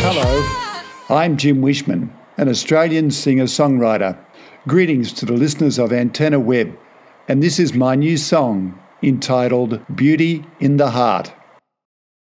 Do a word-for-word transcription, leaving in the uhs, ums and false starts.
Hello, I'm Jim Wishman, an Australian singer-songwriter. Greetings to the listeners of Antenna Web, and this is my new song entitled Beauty in the Heart.